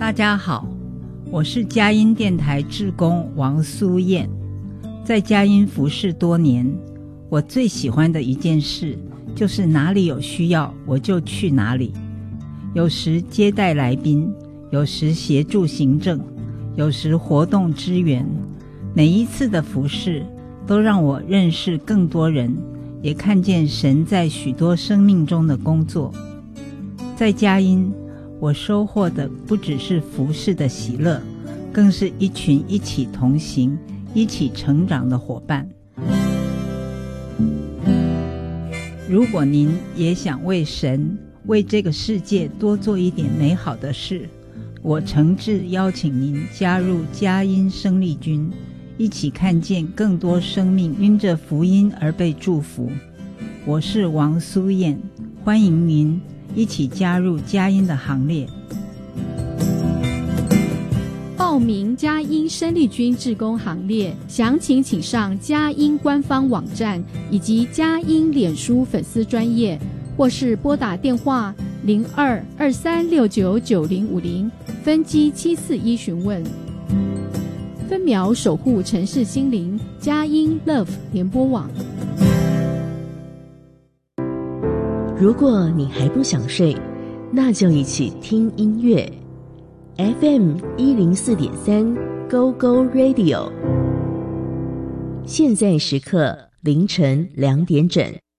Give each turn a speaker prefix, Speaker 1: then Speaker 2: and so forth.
Speaker 1: 大家好，我是佳音电台志工王苏燕。在佳音服侍多年，我最喜欢的一件事就是哪里有需要我就去哪里，有时接待来宾，有时协助行政，有时活动支援。每一次的服侍都让我认识更多人，也看见神在许多生命中的工作。在佳音，我收获的不只是服侍的喜乐，更是一群一起同行、一起成长的伙伴。如果您也想为神、为这个世界多做一点美好的事，我诚挚邀请您加入佳音生力军，一起看见更多生命因着福音而被祝福。我是王苏燕，欢迎您一起加入佳音的行列。
Speaker 2: 报名佳音生力军志工行列，详情请上佳音官方网站以及佳音脸书粉丝专页，或是拨打电话02-2369-9050分机741询问。分秒守护城市心灵，佳音 Love 联播网。
Speaker 3: 如果你还不想睡，那就一起听音乐。FM 104.3 Go Go Radio， 现在时刻凌晨2点整。